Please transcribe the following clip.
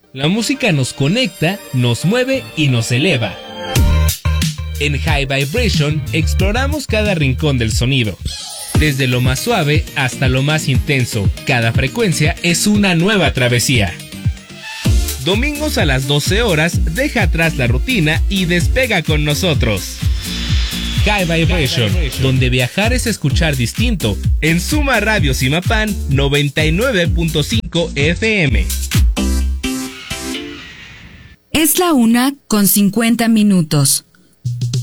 La música nos conecta, nos mueve y nos eleva. En High Vibration exploramos cada rincón del sonido. Desde lo más suave hasta lo más intenso, cada frecuencia es una nueva travesía. Domingos a las 12 horas, deja atrás la rutina y despega con nosotros. High Vibration, donde viajar es escuchar distinto, en Suma Radio Zimapán 99.5 FM. Es la 1:50 PM.